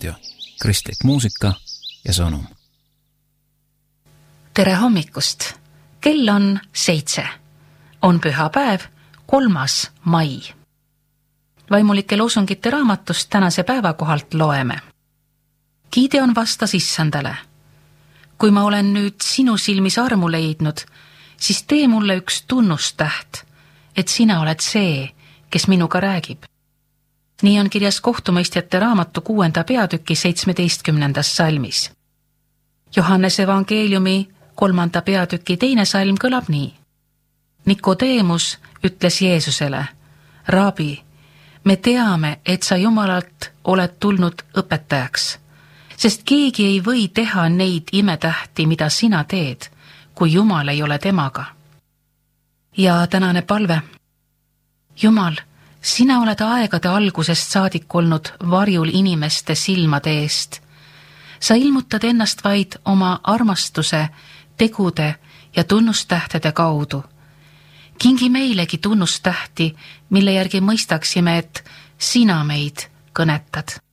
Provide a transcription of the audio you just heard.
raadio, kristlik muusika ja sõnum. Tere hommikust! Kell on 7. On pühapäev, 3. mai. Vaimulike loosungite raamatust tänase päeva kohalt loeme. Gideon vastas issandale. Kui ma olen nüüd sinu silmis armu leidnud, siis tee mulle üks tunnustäht, et sina oled see, kes minuga räägib. Nii on kirjas kohtumõistjate raamatu 6. peatüki 17. salmis. Johannese evangeeliumi 3. peatüki 2. salm kõlab nii. Nikodeemus ütles Jeesusele, Raabi, me teame, et sa Jumalalt oled tulnud õpetajaks, sest keegi ei või teha neid imetähti, mida sina teed, kui Jumal ei ole temaga. Ja tänane palve. Jumal, sina oled aegade algusest saadik olnud varjul inimeste silmade eest. Sa ilmutad ennast vaid oma armastuse, tegude ja tunnustähtede kaudu. Kingi meilegi tunnustähti, mille järgi mõistaksime, et sina meid kõnetad.